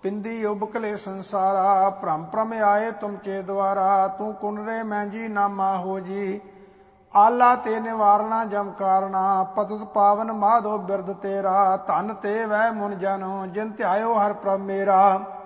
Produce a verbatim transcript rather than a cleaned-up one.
ਪਿੰਦੀ ਉਬਕਲੇ ਸੰਸਾਰਾ, ਭ੍ਰਮ ਭ੍ਰਮ ਆਏ ਤੁਮ ਚੇ ਦੁਆਰਾ। ਤੂੰ ਕੁਨਰੇ ਮੈਂ ਜੀ ਨਾਮਾ ਹੋ ਜੀ, ਆਲਾ ਤੇ ਨਿਵਾਰਣਾ ਜਮ ਕਾਰਣਾ। ਪਤਿਤ ਪਾਵਨ ਮਾਧੋ ਬਿਰਦ ਤੇਰਾ, ਧਨ ਤੇ ਵੈ ਮੁਨ ਜਨ, ਜਿਨ ਧਿਆਇਓ ਹਰ ਪ੍ਰਭ ਮੇਰਾ।